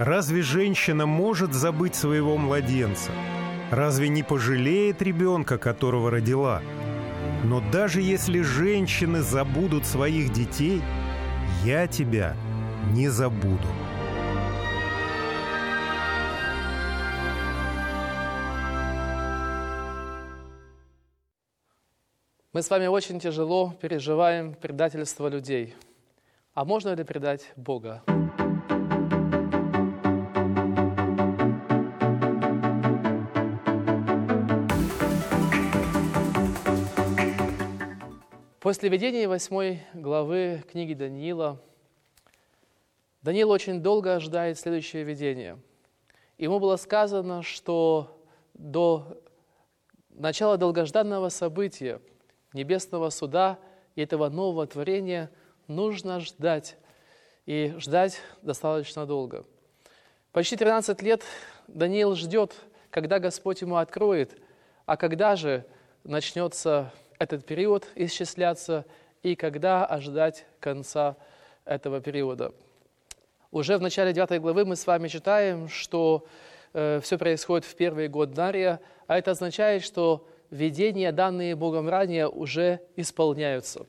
Разве женщина может забыть своего младенца? Разве не пожалеет ребенка, которого родила? Но даже если женщины забудут своих детей, я тебя не забуду. Мы с вами очень тяжело переживаем предательство людей. А можно ли предать Бога? После видения 8 главы книги Даниила, Даниил очень долго ожидает следующее видение. Ему было сказано, что до начала долгожданного события, небесного суда и этого нового творения нужно ждать. И ждать достаточно долго. Почти 13 лет Даниил ждет, когда Господь ему откроет, а когда же начнется этот период исчисляться и когда ожидать конца этого периода. Уже в начале 9 главы мы с вами читаем, что все происходит в первый год Дария, а это означает, что видения, данные Богом ранее, уже исполняются.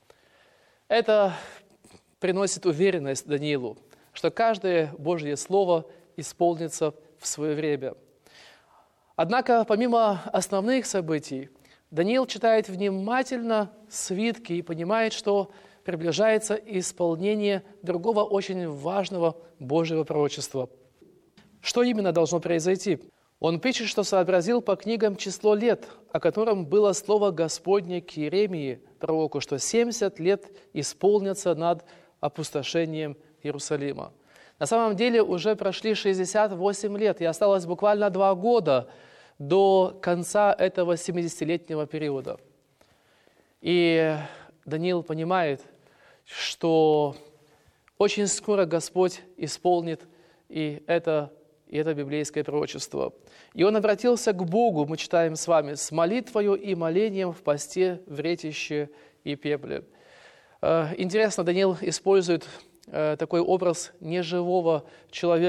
Это приносит уверенность Даниилу, что каждое Божье слово исполнится в свое время. Однако, помимо основных событий, Даниил читает внимательно свитки и понимает, что приближается исполнение другого очень важного Божьего пророчества. Что именно должно произойти? Он пишет, что сообразил по книгам число лет, о котором было слово Господне к Иеремии, пророку, что 70 лет исполнятся над опустошением Иерусалима. На самом деле уже прошли 68 лет, и осталось буквально 2 года до конца этого 70-летнего периода. И Даниил понимает, что очень скоро Господь исполнит и это библейское пророчество. И он обратился к Богу, мы читаем с вами, с молитвою и молением в посте, вретище и пепле. Интересно, Даниил использует такой образ неживого человека,